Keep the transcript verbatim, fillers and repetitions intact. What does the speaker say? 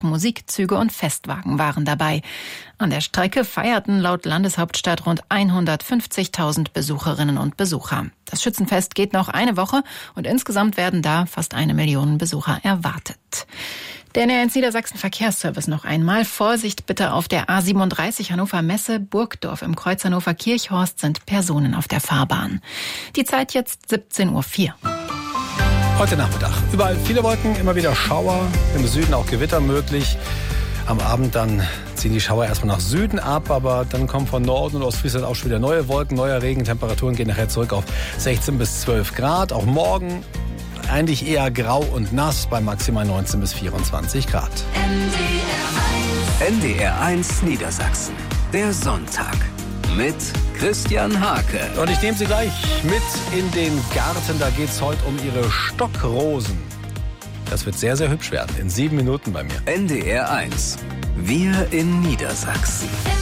Musikzüge und Festwagen waren dabei. An der Strecke feierten laut Landeshauptstadt rund hundertfünfzigtausend Besucherinnen und Besucher. Das Schützenfest geht noch eine Woche und insgesamt werden da fast eine Million Besucher erwartet. Der N R eins Niedersachsen Verkehrsservice noch einmal. Vorsicht bitte auf der A siebenunddreißig Hannover Messe Burgdorf. Im Kreuz Hannover Kirchhorst sind Personen auf der Fahrbahn. Die Zeit jetzt siebzehn Uhr vier. Heute Nachmittag. Überall viele Wolken, immer wieder Schauer. Im Süden auch Gewitter möglich. Am Abend dann ziehen die Schauer erstmal nach Süden ab, aber dann kommen von Norden und Ostfriesland auch schon wieder neue Wolken, neuer Regen. Temperaturen gehen nachher zurück auf sechzehn bis zwölf Grad. Auch morgen eigentlich eher grau und nass bei maximal neunzehn bis vierundzwanzig Grad. N D R eins Niedersachsen. Der Sonntag mit Christian Hake. Und ich nehme Sie gleich mit in den Garten. Da geht es heute um Ihre Stockrosen. Das wird sehr, sehr hübsch werden. In sieben Minuten bei mir. N D R eins. Wir in Niedersachsen.